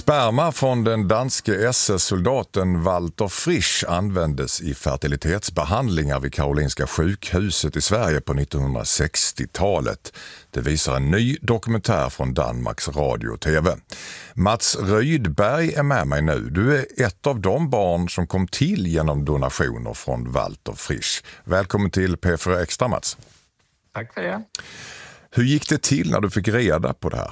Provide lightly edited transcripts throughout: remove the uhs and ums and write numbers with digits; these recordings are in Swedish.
Sperma från den danske SS-soldaten Walter Frisch användes i fertilitetsbehandlingar vid Karolinska sjukhuset i Sverige på 1960-talet. Det visar en ny dokumentär från Danmarks radio och TV. Mats Rydberg är med mig nu. Du är ett av de barn som kom till genom donationer från Walter Frisch. Välkommen till P4 Extra, Mats. Tack för det. Hur gick det till när du fick reda på det här?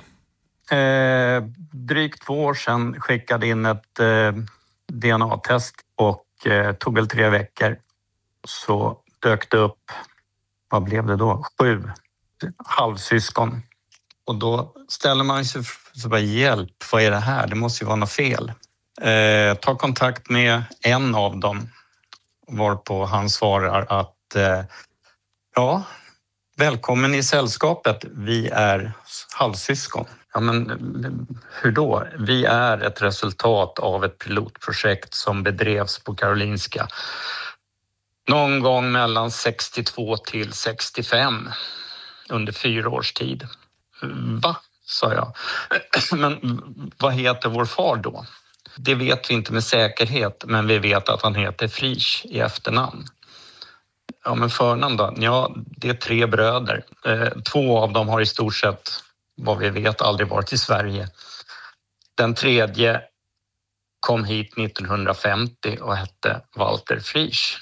Drygt 2 år sedan skickade in ett DNA-test och tog väl 3 veckor. Så dök det upp, vad blev det då? 7 halvsyskon. Och då ställer man sig så bara, hjälp, vad är det här? Det måste ju vara något fel. Ta kontakt med en av dem, varpå han svarar att ja, välkommen i sällskapet, vi är halvsyskon. Ja, men hur då? Vi är ett resultat av ett pilotprojekt som bedrevs på Karolinska någon gång mellan 62 till 65 under 4 års tid. Va? Sa jag. Men vad heter vår far då? Det vet vi inte med säkerhet, men vi vet att han heter Frisch i efternamn. Ja, men förnamn då? Ja, det är 3 bröder. 2 av dem har i stort sett, vad vi vet, aldrig varit i Sverige. Den 3:e kom hit 1950 och hette Walter Frisch.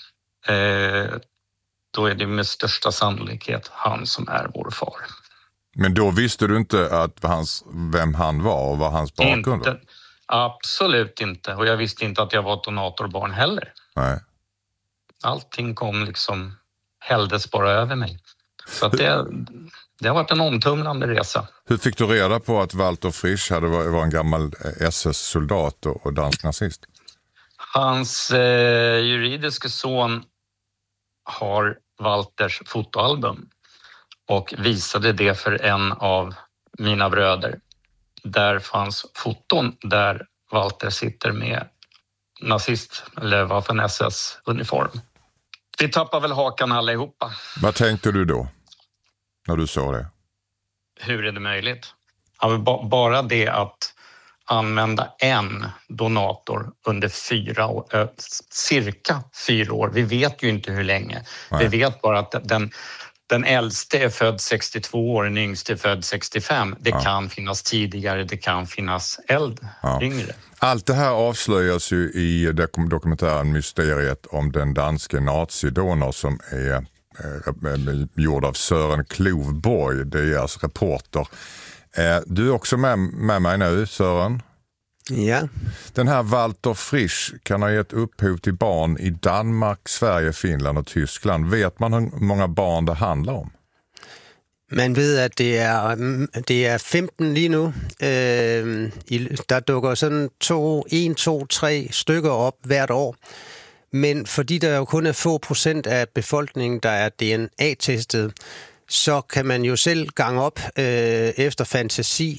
Då är det med största sannolikhet han som är vår far. Men då visste du inte vem han var och vad hans bakgrund var? Absolut inte. Och jag visste inte att jag var ett donatorbarn heller. Nej. Allting kom liksom, hälldes bara över mig. Så att det har varit en omtumlande resa. Hur fick du reda på att Walter Frisch var en gammal SS-soldat och dansk nazist? Hans juridiska son har Walters fotoalbum och visade det för en av mina bröder. Där fanns foton där Walter sitter med nazist eller vad för en SS-uniform. Vi tappar väl hakan allihopa. Vad tänkte du då när du såg det? Hur är det möjligt? Ja, bara det att använda en donator under 4 år, cirka 4 år. Vi vet ju inte hur länge. Nej. Vi vet bara att den äldste är född 62 år, den yngste är född 65. Det kan finnas tidigare, det kan finnas yngre. Allt det här avslöjas ju i dokumentären Mysteriet om den danske nazidonor som är gjord av Søren Klovborg, deras reporter. Du är också med mig nu, Søren. Ja. Den här Walter Frisch kan ha gett upphov till barn i Danmark, Sverige, Finland och Tyskland. Vet man hur många barn det handlar om? Man ved, at det er 15 lige nu. Der dukker sådan 1, 2, 3 stykker op hvert år. Men fordi der jo kun er få procent af befolkningen, der er DNA-testet, så kan man jo selv gange op efter fantasi.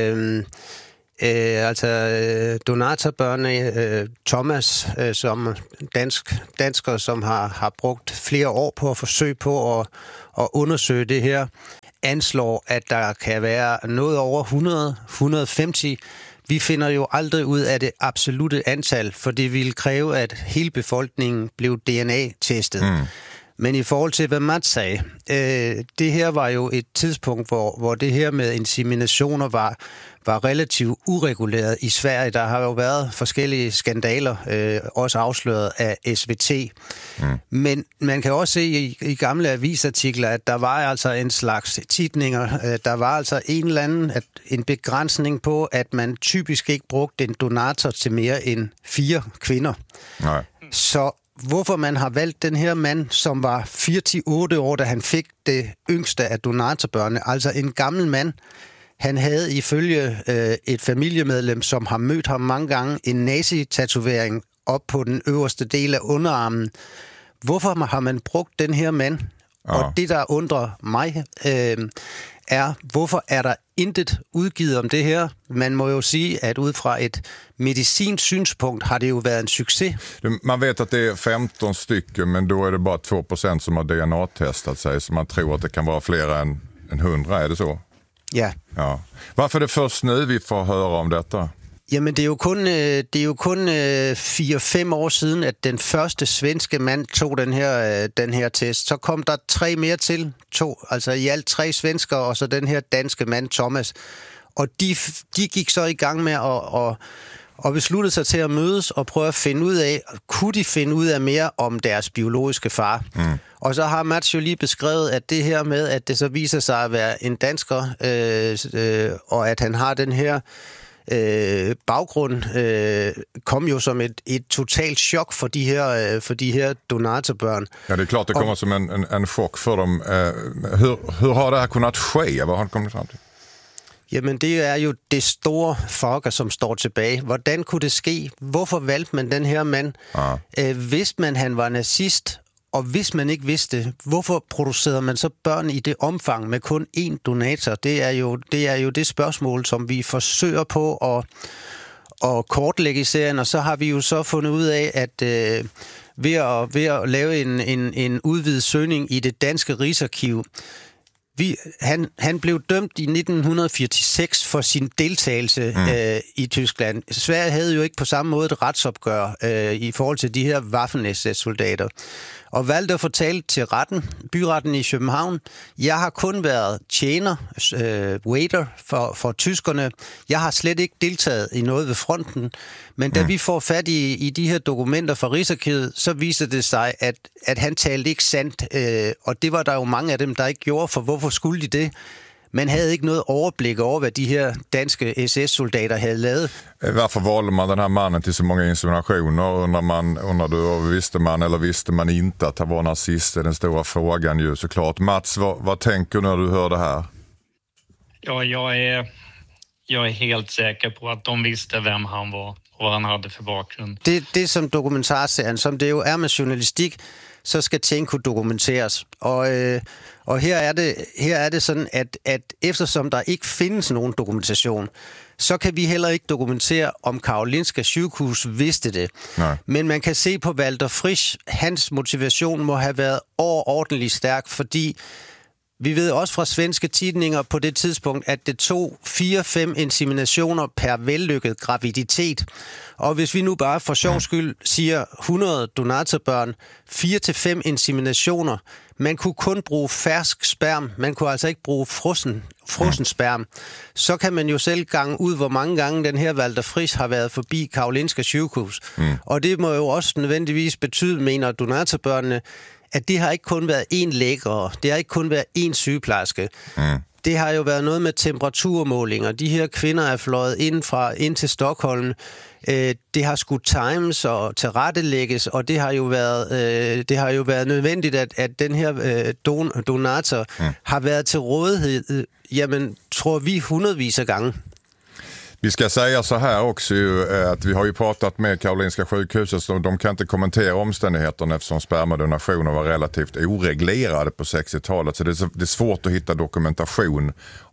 Donatorbørnene, Thomas, som dansker, som har brugt flere år på at forsøge på at undersøge det her, anslår, at der kan være noget over 100-150. Vi finder jo aldrig ud af det absolutte antal, for det ville kræve, at hele befolkningen blev DNA-testet. Men i forhold til, hvad Mats sagde, det her var jo et tidspunkt, hvor det her med inseminationer var relativt ureguleret i Sverige. Der har jo været forskellige skandaler, også afsløret af SVT. Men man kan også se i gamle avisartikler, at der var altså en slags titninger. Der var altså en begrænsning på, at man typisk ikke brugte en donator til mere end 4 kvinder. Nej. Så hvorfor man har valgt den her mand, som var 4-8 år, da han fik det yngste af donatorbørnene, altså en gammel mand. Han havde ifølge et familiemedlem, som har mødt ham mange gange, en nazi-tatovering op på den øverste del af underarmen. Hvorfor har man brugt den her mand? Og det, der undrer mig, er, hvorfor er der intet udgivet om det her? Man må jo sige, at ud fra et medicinsk synspunkt har det jo været en succes. Man vet att det är 15 stycken, men då är det bara 2% som har DNA-testat sig, så man tror att det kan vara fler än 100, är det så? Ja. Varför är det först nu vi får höra om detta? Jamen, det er jo kun 4-5 år siden, at den første svenske mand tog den her test. Så kom der 3 mere til, altså i alt 3 svenskere, og så den her danske mand, Thomas. Og de gik så i gang med at beslutte sig til at mødes og prøve at finde ud af, kunne de finde ud af mere om deres biologiske far. Og så har Mats jo lige beskrevet, at det her med, at det så viser sig at være en dansker, og at han har den her baggrund, kom jo som et totalt chok for de her donatorbørn. Ja, det är klart det kommer som en chock för dem. Hur har det här kunnat ske? Vad har det kommit fram till? Jamen, det er jo det store fokker, som står tilbage. Hvordan kunne det ske? Hvorfor valgte man den her mand? Vidste man, han var nazist? Og hvis man ikke vidste, hvorfor producerede man så børn i det omfang med kun 1 donator? Det er jo det spørgsmål, som vi forsøger på at kortlægge i serien, og så har vi jo så fundet ud af, at ved at lave en udvidet søgning i det danske Rigsarkiv, han blev dømt i 1946 for sin deltagelse i Tyskland. Sverige havde jo ikke på samme måde et retsopgør i forhold til de her Waffen-SS-soldater. Og valgte at fortælle til byretten i København, jeg har kun været tjener, waiter for tyskerne. Jeg har slet ikke deltaget i noget ved fronten. Men da vi får fat i de her dokumenter fra Rigsarkivet, så viser det sig, at han talte ikke sandt. Og det var der jo mange af dem, der ikke gjorde, for hvorfor skulle de det? Man havde ikke noget overblik over, hvad de her danske SS-soldater havde lavet. Varför valde man den här mannen till så många inseminationer? Undrar du, visste man eller visste man inte att han var nazist? Det är den stora frågan ju såklart. Mats, vad tänker du när du hör det här? Ja, jag är helt säker på att de visste vem han var och vad han hade för bakgrund. Det som dokumentarserien, som det jo er med journalistik, så skal ting kunne dokumenteres. Og her er det sådan, at eftersom der ikke findes nogen dokumentation, så kan vi heller ikke dokumentere, om Karolinska Sygehus vidste det. Nej. Men man kan se på Walter Frisch, hans motivation må have været overordentligt stærk, fordi vi ved også fra svenske tidninger på det tidspunkt, at det tog 4-5 inseminationer per vellykket graviditet. Og hvis vi nu bare for sjov skyld siger 100 donatorbørn, 4-5 inseminationer, man kunne kun bruge fersk sperm, man kunne altså ikke bruge frossen sperm. Så kan man jo selv gange ud, hvor mange gange den her Walter Frisch har været forbi Karolinska Sygehus. Og det må jo også nødvendigvis betyde, mener donatorbørnene, at det har ikke kun været én læge, det har ikke kun været én sygeplejerske. Det har jo været noget med temperaturmålinger. De her kvinder er fløjet ind til Stockholm. Det har skulle times og tilrettelægges, og det har jo været nødvendigt, at den her donator har været til rådighed, jamen, tror vi, hundredvis af gange. Vi ska säga så här också att vi har ju pratat med Karolinska sjukhuset, så de kan inte kommentera omständigheterna eftersom spermadonationer var relativt oreglerade på 60-talet. Så det är svårt att hitta dokumentation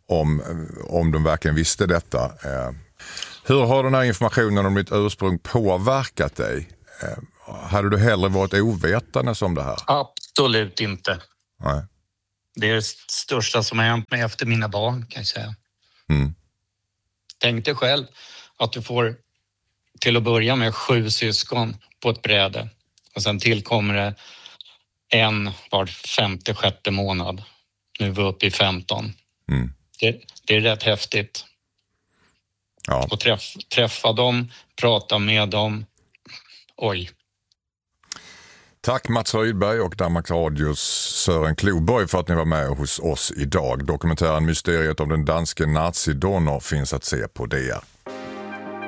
om de verkligen visste detta. Hur har den här informationen om ditt ursprung påverkat dig? Hade du hellre varit ovetande som det här? Absolut inte. Nej. Det är det största som har hänt mig efter mina barn, kan jag säga. Tänk dig själv att du får till att börja med 7 syskon på ett bräde. Och sen tillkommer det en var 5:e, 6:e månad. Nu är vi uppe i 15. Det är rätt häftigt. Ja. Och träffa dem, prata med dem. Oj. Tack Mats Rydberg och Danmarks Radios Søren Kloborg för att ni var med hos oss idag. Dokumentären Mysteriet om den danske nazidonor finns att se på DR.